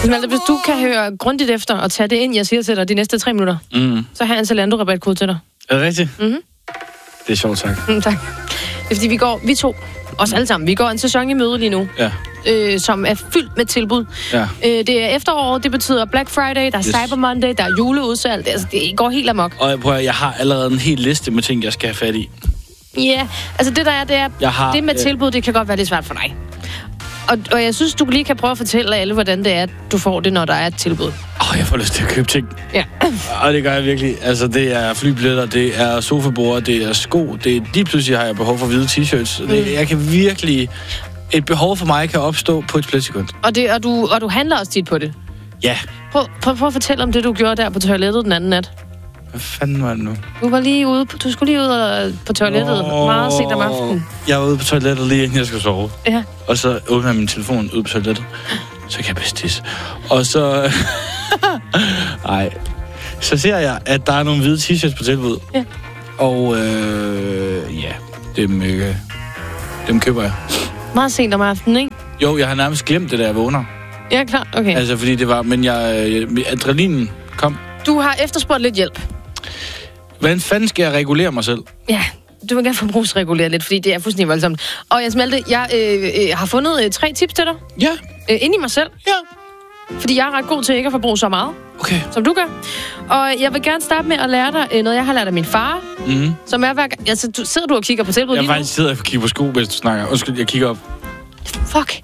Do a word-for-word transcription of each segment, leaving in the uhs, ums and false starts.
Malte, hvis du kan høre grundigt efter og tage det ind, jeg siger til dig de næste tre minutter, Mm. så har jeg en Zalando-rabatkode til dig. Er det rigtigt? Mhm. Det er sjovt, tak. Mm, tak. Det er fordi, vi går, vi to, os alle sammen, vi går en sæson i møde lige nu, Ja. øh, som er fyldt med tilbud. Ja. Øh, det er efterår, det betyder Black Friday, der er Yes. Cyber Monday, der er juleudsalg, altså det går helt amok. Og jeg prøver, jeg har allerede en hel liste med ting, jeg skal have fat i. Ja, yeah. altså det der er, det er, Jeg har, det med øh, tilbud, det kan godt være lidt svært for dig. Og, og jeg synes, du lige kan prøve at fortælle alle, hvordan det er, du får det, når der er et tilbud. Åh, oh, jeg får lyst til at købe ting. Ja. Og det gør jeg virkelig. Altså, det er flybilletter, det er sofabord, det er sko, det er lige pludselig har jeg behov for hvide t-shirts. Mm. Det, jeg kan virkelig... Et behov for mig kan opstå på et splitsekund. Og, det, og, du, og du handler også tit på det. Ja. Prøv, prøv, prøv at fortælle om det, du gjorde der på toilettet den anden nat. Hvad fanden var det nu? Du var lige ude, du skulle lige ud og, på toilettet Nå, meget sent om aftenen. Jeg var ude på toilettet lige inden jeg skulle sove. Ja. Og så åbner jeg min telefon ude på toilettet. Så kan jeg bedst tisse. Og så... Nej. Så ser jeg, at der er nogle hvide t-shirts på tilbud. Ja. Og øh, ja, dem, øh, dem køber jeg. Meget sent om aftenen, ikke? Jo, jeg har nærmest glemt det, da jeg vågner. Ja, klart. Okay. Altså, fordi det var... Men jeg, øh, adrenalinen kom. Du har efterspurgt lidt hjælp. Hvordan fanden skal jeg regulere mig selv? Ja, du vil gerne forbrugsregulere lidt, fordi det er fuldstændig voldsomt. Og jeg smelte, jeg øh, øh, har fundet øh, tre tips til dig. Ja. Øh, ind i mig selv. Ja. Fordi jeg er ret god til ikke at forbruge så meget, Okay. som du gør. Og jeg vil gerne starte med at lære dig øh, noget, jeg har lært af min far. Mm-hmm. Som er hver gang... Altså, du, sidder du og kigger på tilbud Jeg lige nu? faktisk sidder og kigger på sko, hvis du snakker. Undskyld, jeg kigger op. Fuck.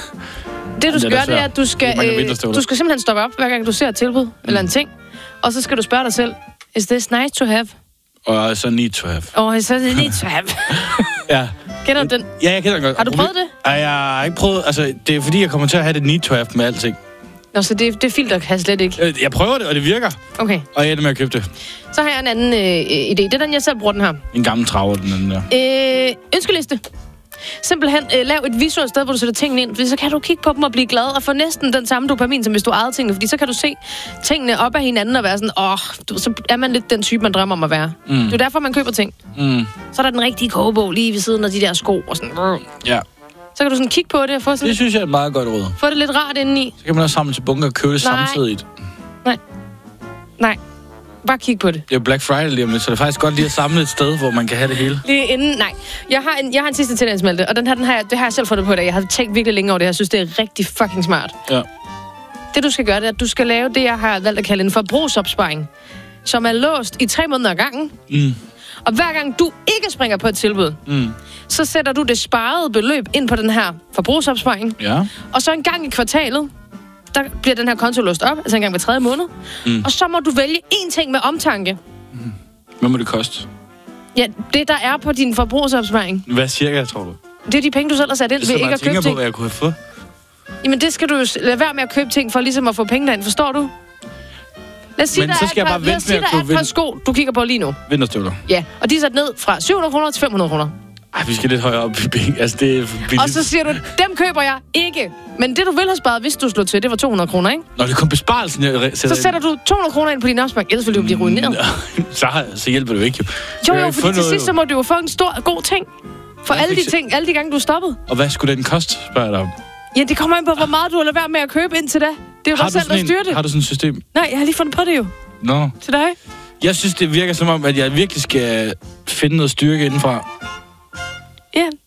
Det, du det skal er gøre, det er, svært. at du skal, Det er mange øh, vinterstøvler. du skal simpelthen stoppe op, hver gang du ser et tilbud mm. eller en ting. Og så skal du spørge dig selv, is this nice to have? Og så need to have. Or is it need to have? Ja. Kender du den? Ja, jeg kender den godt. Har du prøvet det? Ej, jeg har ikke prøvet... Altså, det er fordi, jeg kommer til at have det need to have med alting. Nå, så det, det filter kan jeg slet ikke. Jeg, jeg prøver det, og det virker. Okay. Og jeg ender med at købe det. Så har jeg en anden øh, idé. Det er den, jeg selv bruger den her. En gammel traver, den anden der. Øh, ønskeliste. Simpelthen øh, lav et visuelt sted, hvor du sætter tingene ind, fordi så kan du kigge på dem og blive glad og få næsten den samme dopamin, som hvis du ejede tingene, fordi så kan du se tingene op af hinanden og være sådan, åh, oh, så er man lidt den type, man drømmer om at være. Mm. Det er derfor, man køber ting. Mm. Så er der den rigtige kogebog lige ved siden af de der sko og sådan. Ja. Så kan du sådan kigge på det og få, sådan, Det synes jeg er et meget godt råd. få det lidt rart indeni. Så kan man også samle til bunker og købe det Nej. samtidigt. Nej. Nej. Bare kig på det. Det er jo Black Friday lige om lidt, så det er faktisk godt lige at samle et sted, hvor man kan have det hele. Lige inden, nej. Jeg har en, jeg har en sidste tendens, Malte, og den her, den her, det har jeg selv fundet på i dag. Jeg har tænkt virkelig længe over det her. Jeg synes, det er rigtig fucking smart. Ja. Det, du skal gøre, det er, at du skal lave det, jeg har valgt at kalde en forbrugsopsparing, som er låst i tre måneder ad gangen. Mm. Og hver gang du ikke springer på et tilbud, Mm. så sætter du det sparede beløb ind på den her forbrugsopsparing. Ja. Og så en gang i kvartalet, der bliver den her konto låst op, altså en gang hver tredje måned. Mm. Og så må du vælge én ting med omtanke. Mm. Hvad må det koste? Ja, det der er på din forbrugsopsparing, Hvad cirka, tror du? det er de penge, du selv har sat ind ved Så ikke man at købe tænker på, ting. hvad jeg kunne have fået. Jamen det skal du jo lade være med at købe ting for ligesom at få penge derind, forstår du? Lad os sige, Men der så er skal et jeg par, bare lad os vente sige, med at der er købe et par vind- sko, du kigger på lige nu. Vinterstøvler. Ja, og de er sat ned fra syv hundrede kroner til fem hundrede kroner. Ej, vi skal lidt højere op i penge. Altså, det er billigt. Og så siger du, dem køber jeg ikke. Men det, du ville have sparet, hvis du slog til, det var to hundrede kroner, ikke? Når det kom besparelsen, jeg sætter Så sætter du to hundrede kroner ind på din opsparing. Ellers vil du blive ruineret. så, har- så hjælper det jo ikke. Jo, Jo, Jeg jo, kan fordi få til noget, sidst, så må du jo få en stor, god ting. For Ja, alle fik de se- ting, alle de gange, du er stoppet. Og hvad skulle den koste, spørger jeg dig om? Ja, det kommer ind på, hvor meget du har ladet være med at købe indtil da. Det er jo Har dig du, selv, der sådan styrer en, det. har du sådan et system? Nej, jeg har lige fundet på det jo. Nå. Til dig. Jeg synes, det virker som om, at jeg virkelig skal finde noget styrke indenfra. Ja,